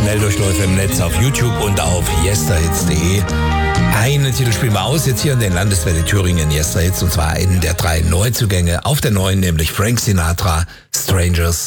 Schnelldurchläufe im Netz, auf YouTube und auf yesterhits.de. Einen Titel spielen wir aus, jetzt hier in den Landeswelle Thüringen Yesterhits, und zwar einen der 3 Neuzugänge auf der neuen, nämlich Frank Sinatra, Strangers